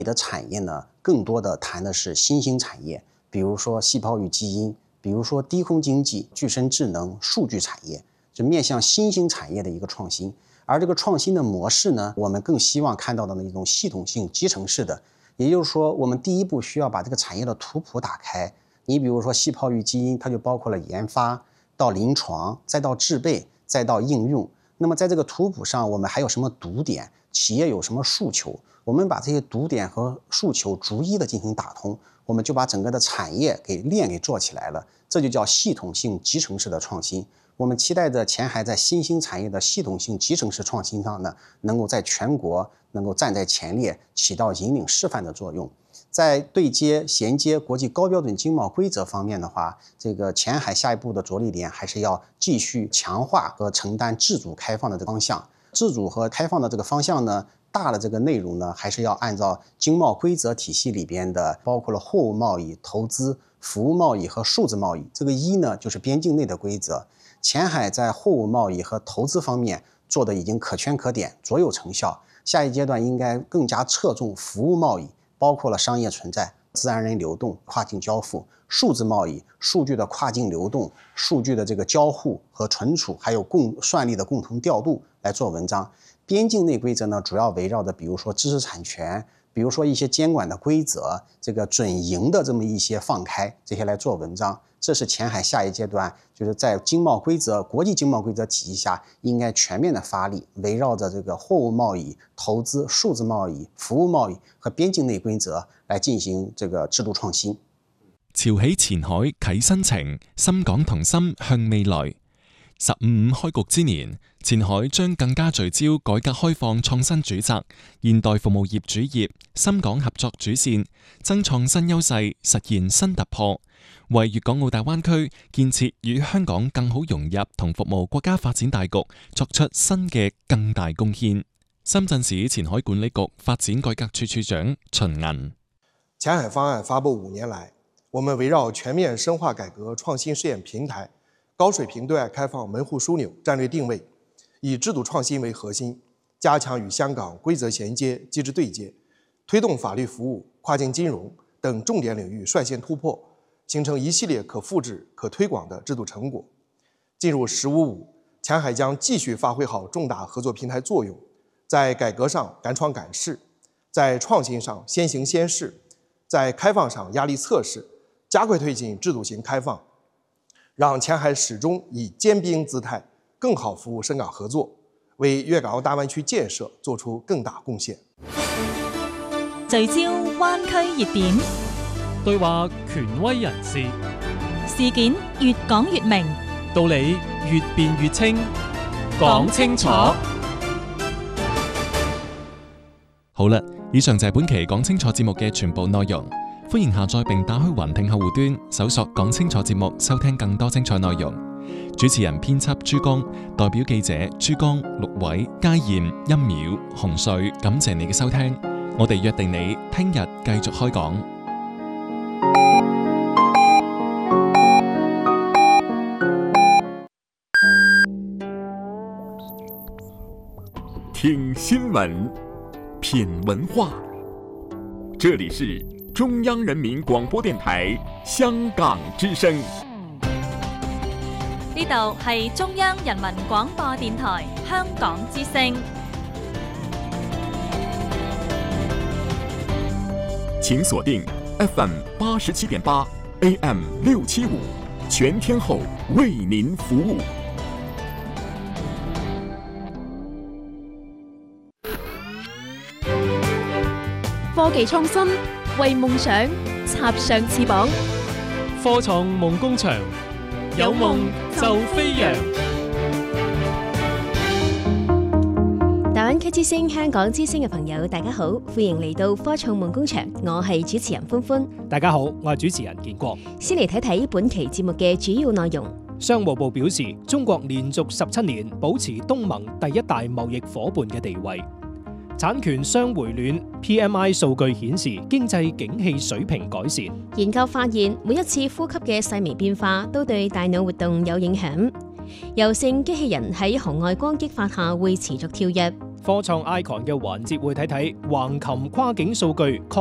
的产业呢，更多的谈的是新兴产业，比如说细胞与基因，比如说低空经济、具身智能、数据产业，就面向新兴产业的一个创新。而这个创新的模式呢，我们更希望看到的一种系统性集成式的，也就是说，我们第一步需要把这个产业的图谱打开。你比如说细胞与基因，它就包括了研发到临床，再到制备，再到应用。那么在这个图谱上，我们还有什么读点？企业有什么诉求？我们把这些读点和诉求逐一的进行打通，我们就把整个的产业链给做起来了。这就叫系统性集成式的创新。我们期待着前海在新兴产业的系统性集成式创新上呢，能够在全国能够站在前列，起到引领示范的作用。在对接衔接国际高标准经贸规则方面的话，这个前海下一步的着力点还是要继续强化和承担自主开放的这个方向。自主和开放的这个方向呢，大的这个内容呢，还是要按照经贸规则体系里边的，包括了货物贸易、投资、服务贸易和数字贸易。这个一呢，就是边境内的规则。前海在货物贸易和投资方面做的已经可圈可点，卓有成效。下一阶段应该更加侧重服务贸易，包括了商业存在、自然人流动、跨境交付、数字贸易、数据的跨境流动、数据的这个交互和存储，还有算力的共同调度来做文章。边境内规则呢，主要围绕着比如说知识产权，比如说一些监管的规则，这个准营的这么一些放开，这些来做文章。这是前海下一阶段，就是在经贸规则、国际经贸规则体系下，应该全面的发力，围绕着这个货物贸易、投資、數字貿易、服務貿易和邊境內規則來進行這個制度創新。 潮起前海啟新程，深港同心向未來。15開局之年，前海將更加聚焦改革開放創新主責、現代服務業主業、深港合作主線，增創新優勢，實現新突破，為粵港澳大灣區建設與香港更好融入同服務國家發展大局作出新嘅更大貢獻。深圳市前海管理局發展改革處處長秦銀。 前海方案發布5年來，我們圍繞全面深化改革創新試驗平台、高水平對外開放門戶樞紐戰略定位，以制度創新為核心，加強與香港規則銜接、機制對接，推動法律服務、跨境金融等重點領域率先突破，形成一系列可複製、可推廣的制度成果。進入15-5，前海將繼續發揮好重大合作平台作用，在改革上敢闖敢試，在創新上先行先試，在開放上壓力測試，加快推進制度型開放，讓前海始終以尖兵姿態，更好服務深港合作，為粵港澳大灣區建設做出更大貢獻。 聚焦灣區熱點， 對話權威人士， 事件越講越明， 道理越辯越清，講清楚。 好啦，以上就係本期講清楚節目嘅全部內容。歡迎下載並打開雲聽客戶端，搜索講清楚節目，收聽更多精彩內容。主持人編輯珠江，代表記者珠江、陸偉、嘉燕、一秒、洪瑞，感謝你嘅收聽。我哋約定你聽日繼續開講。 聽新聞，品文化，這裡是中央人民廣播電台香港之聲。 呢度係中央人民廣播電台香港之聲。 請鎖定 FM 87.8 AM 675，全天候為您服務。 科技創新，為夢想插上翅膀。 科創夢工場，有夢就飛揚。 大灣區之聲、香港之聲嘅朋友，大家好，歡迎嚟到科創夢工場，我係主持人歡歡。 大家好，我係主持人建國。 先嚟睇睇本期節目嘅主要內容。 商務部表示，中國連續17年保持東盟第一大貿易夥伴嘅地位。產權雙回暖 ，PMI 數據顯示經濟景氣水平改善。 研究發現，每一次呼吸嘅細微變化都對大腦活動有影響。柔性機器人喺紅外光激發下會持續跳躍。 科創 Icon 嘅環節會睇睇橫琴跨境數據